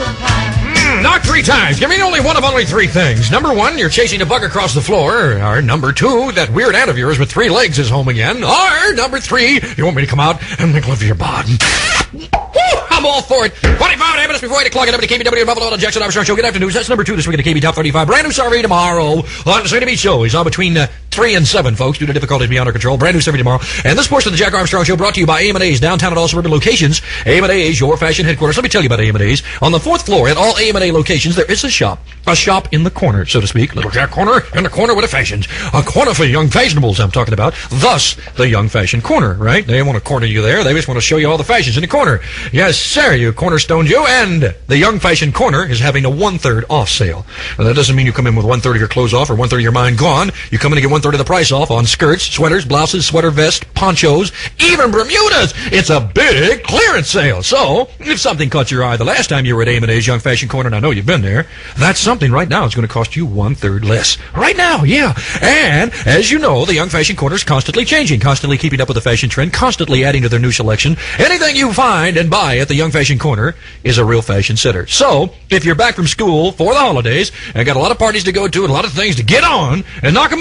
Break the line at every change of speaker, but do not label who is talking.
Knock 3 times. Give me only one of only 3 things. Number 1, you're chasing a bug across the floor. Or number 2, that weird ant of yours with 3 legs is home again. Or number 3, you want me to come out and make love to your body. I'm all for it. 25 minutes before 8 o'clock at KBW Buffalo Jackson Armstrong Show. Good afternoon. That's number 2 this week at the KB Top 35. Brand new survey tomorrow on the CBS Show. He's on between 3 and 7, folks, due to difficulties beyond our control. Brand new survey tomorrow. And this portion of the Jack Armstrong Show brought to you by AM&A's downtown at all suburban locations. AM&A's, your fashion headquarters. Let me tell you about AM&A's. On the 4th floor at all AM&A locations, there is a shop. A shop in the corner, so to speak. Little Jack Corner in the corner with the fashions. A corner for young fashionables, I'm talking about. Thus, the Young Fashion Corner, right? They don't want to corner you there. They just want to show you all the fashions in the corner. Yes, sir, you cornerstone you. And the Young Fashion Corner is having a 1/3 off sale. Now, that doesn't mean you come in with 1/3 of your clothes off or 1/3 of your mind gone. You come in and get 1/3 of the price off on skirts, sweaters, blouses, sweater vests, ponchos, even Bermudas. It's a big clearance sale. So, if something caught your eye the last time you were at AM&A's Young Fashion Corner, and I know you've been there, that's something right now is going to cost you 1/3 less. Right now, yeah. And, as you know, the Young Fashion Corner is constantly changing, constantly keeping up with the fashion trend, constantly adding to their new selection. Anything you find and buy at the Young Fashion Corner is a real fashion setter. So, if you're back from school for the holidays and got a lot of parties to go to and a lot of things to get on and knock 'em